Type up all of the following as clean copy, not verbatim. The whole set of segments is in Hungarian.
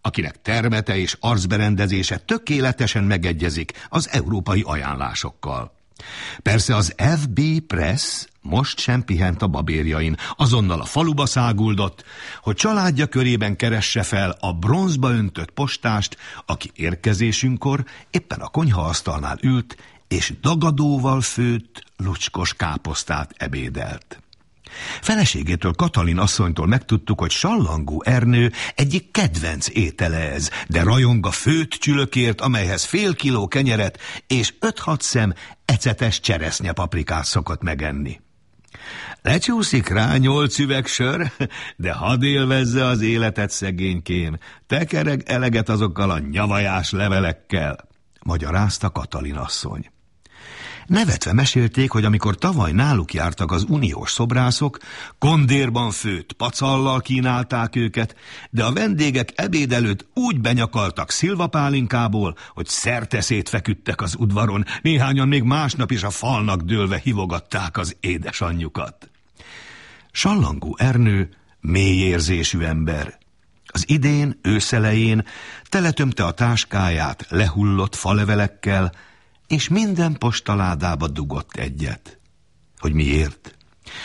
akinek termete és arcberendezése tökéletesen megegyezik az európai ajánlásokkal. Persze az FB Press most sem pihent a babérjain, azonnal a faluba száguldott, hogy családja körében keresse fel a bronzba öntött postást, aki érkezésünkkor éppen a konyhaasztalnál ült, és dagadóval főtt lucskos káposztát ebédelt. Feleségétől, Katalin asszonytól megtudtuk, hogy Sallangó Ernő egyik kedvenc étele ez, de rajong a főtt csülökért, amelyhez fél kiló kenyeret és 5-6 szem ecetes cseresznyepaprikát szokott megenni. Lecsúszik rá 8 üveg sör, de hadd élvezze az életet szegénykém, tekereg eleget azokkal a nyavajás levelekkel, magyarázta Katalin asszony. Nevetve mesélték, hogy amikor tavaly náluk jártak az uniós szobrászok, kondérban főtt pacallal kínálták őket, de a vendégek ebéd előtt úgy benyakaltak szilvapálinkából, hogy szerteszét feküdtek az udvaron, néhányan még másnap is a falnak dőlve hívogatták az édesanyjukat. Sallangó Ernő mélyérzésű ember. Az idén, őszelején teletömte a táskáját lehullott falevelekkel, és minden postaládába dugott egyet. Hogy miért?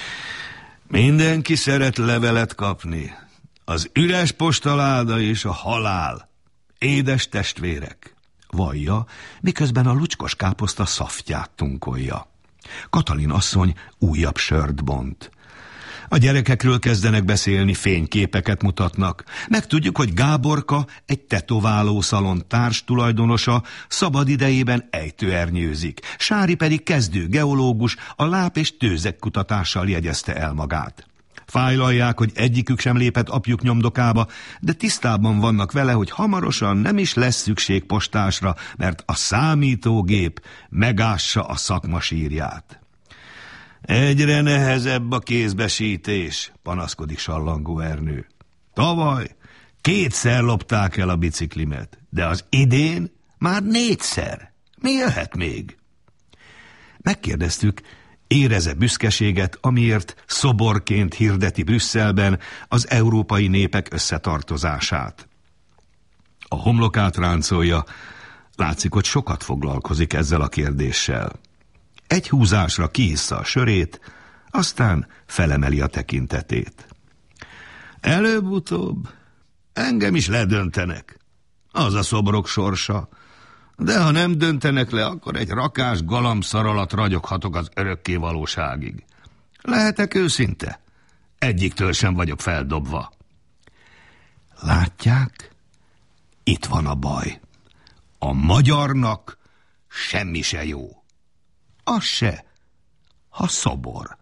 Mindenki szeret levelet kapni. Az üres postaláda és a halál. Édes testvérek, vallja, miközben a lucskos káposzta szaftját tunkolja. Katalin asszony újabb sört bont. A gyerekekről kezdenek beszélni, fényképeket mutatnak. Megtudjuk, hogy Gáborka, egy tetoválószalon társtulajdonosa, szabad idejében ejtőernyőzik. Sári pedig kezdő geológus, a láp- és tőzekkutatással jegyezte el magát. Fájlalják, hogy egyikük sem lépett apjuk nyomdokába, de tisztában vannak vele, hogy hamarosan nem is lesz szükség postásra, mert a számítógép megássa a szakma sírját. Egyre nehezebb a kézbesítés, panaszkodik Sallangó Ernő. Tavaly 2-szer lopták el a biciklimet, de az idén már 4-szer. Mi jöhet még? Megkérdeztük, érez-e büszkeséget, amiért szoborként hirdeti Brüsszelben az európai népek összetartozását. A homlokát ráncolja, látszik, hogy sokat foglalkozik ezzel a kérdéssel. Egy húzásra kihissza a sörét, aztán felemeli a tekintetét. Előbb-utóbb engem is ledöntenek. Az a szobrok sorsa. De ha nem döntenek le, akkor egy rakás galambszar alatt ragyoghatok az örökké valóságig. Lehetek őszinte? Egyiktől sem vagyok feldobva. Látják? Itt van a baj. A magyarnak semmi se jó. Az se, ha szobor.